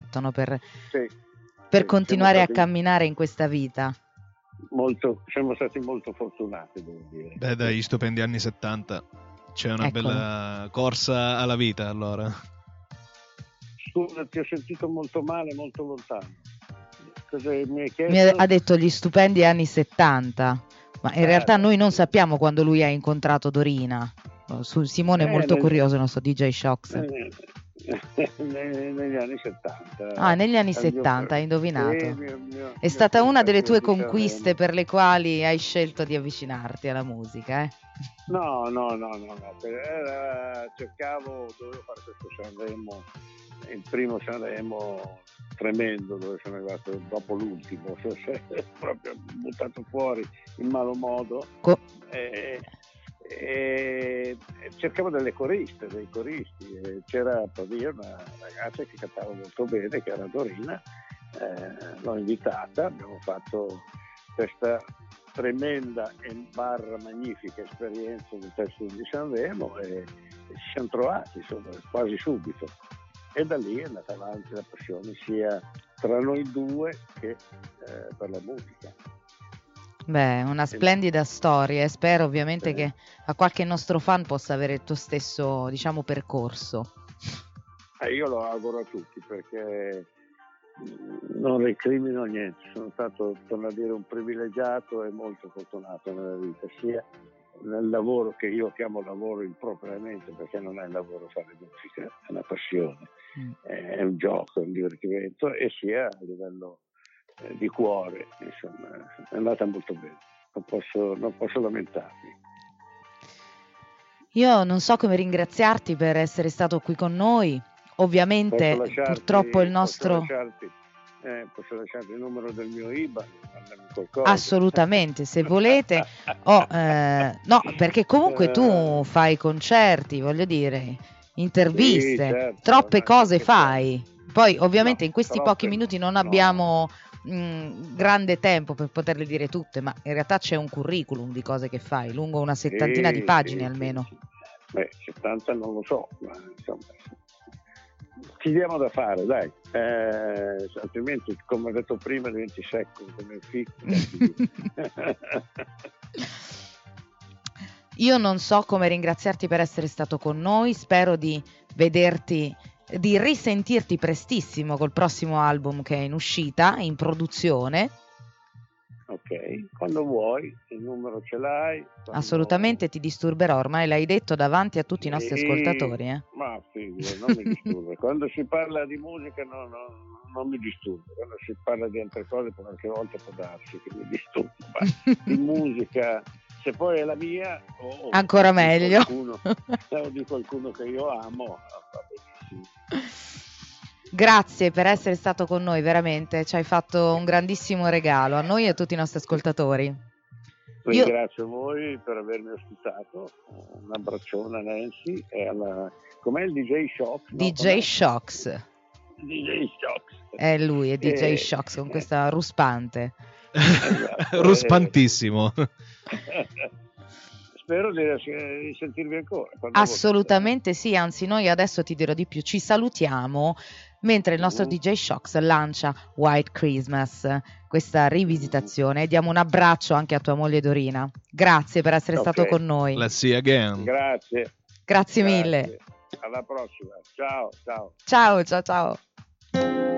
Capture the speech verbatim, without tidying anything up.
battono per, sì, per sì, continuare stati, a camminare in questa vita. Molto, siamo stati molto fortunati, devo dire. Beh, dai, stupendi anni settanta. C'è una Eccolo. bella corsa alla vita, allora. Scusa, ti ho sentito molto male, molto lontano. Cosa mi hai chiesto? Mi ha, ha detto gli stupendi anni settanta, ma in Ah, realtà beh, noi non sì. sappiamo quando lui ha incontrato Dorina. Su- Simone è Eh, molto nel- curioso, il nostro D J Shocks. eh, ne- negli anni settanta. Ah, negli anni Al mio- settanta, hai indovinato. Sì, mio- mio- È mio stata una delle tue tentativo di conquiste Sanremo. per le quali hai scelto di avvicinarti alla musica, eh? No, no, no, no, no. Era, cercavo, dovevo fare questo Sanremo, il primo Sanremo tremendo, dove sono arrivato dopo l'ultimo, cioè, proprio buttato fuori in malo modo. Co- E, e cercavo delle coriste, dei coristi. E c'era Pavia, una ragazza che cantava molto bene, che era Dorina. Eh, l'ho invitata, abbiamo fatto questa tremenda e barra magnifica esperienza del Festival di Sanremo e, e ci siamo trovati, insomma, quasi subito, e da lì è andata avanti la passione sia tra noi due che eh, per la musica. Beh, una splendida storia e spero ovviamente Sì. che a qualche nostro fan possa avere il tuo stesso, diciamo, percorso. Eh, io lo auguro a tutti, perché non recrimino niente, sono stato, torno a dire, un privilegiato e molto fortunato nella vita, sia nel lavoro, che io chiamo lavoro impropriamente, perché non è il lavoro fare musica, è una passione, Mm. è un gioco, è un divertimento, e sia a livello eh, di cuore, insomma, è andata molto bene, non posso, non posso lamentarmi. Io non so come ringraziarti per essere stato qui con noi. Ovviamente, Posso lasciarti- purtroppo il nostro... Posso lasciarti, eh, posso lasciarti il numero del mio I B A N, mandami qualcosa. Assolutamente, se volete. Oh, eh, no, perché comunque tu fai concerti, voglio dire, interviste, Sì, certo, troppe ma cose che fai. Poi ovviamente No, in questi troppe pochi no, minuti non no. abbiamo mh, grande tempo per poterle dire tutte, ma in realtà c'è un curriculum di cose che fai, lungo una settantina Sì, di pagine sì, almeno. sì, sì. Beh, settanta non lo so, ma insomma, ci diamo da fare, dai. Eh, altrimenti, come ho detto prima, diventi secco come il fico. Io non so come ringraziarti per essere stato con noi, spero di vederti, di risentirti prestissimo col prossimo album che è in uscita, in produzione. Ok, quando vuoi, il numero ce l'hai. Quando... Assolutamente ti disturberò, ormai l'hai detto davanti a tutti i nostri Sì, ascoltatori. Eh? Ma figura, non mi disturba. Quando si parla di musica no, no, non mi disturba. Quando si parla di altre cose, qualche volta può darsi che mi disturba. Di musica, se poi è la mia, o ancora di meglio. Qualcuno, o di qualcuno che io amo, va benissimo. Grazie per essere stato con noi, veramente, ci hai fatto un grandissimo regalo a noi e a tutti i nostri ascoltatori. Ringrazio Io... voi per avermi ospitato, un abbraccione a Nancy e alla... com'è il D J Shocks? D J no, Shocks. D J Shocks. È lui, è D J e... Shocks con questa ruspante. Esatto. Ruspantissimo. Spero di, di sentirvi ancora. Assolutamente sì, anzi noi adesso ti dirò di più, ci salutiamo mentre il nostro mm. D J Shocks lancia White Christmas, questa rivisitazione, e diamo un abbraccio anche a tua moglie Dorina. Grazie per essere okay. stato con noi. Let's see again. Grazie. Grazie Grazie mille. Alla prossima. Ciao, ciao. Ciao, ciao, ciao.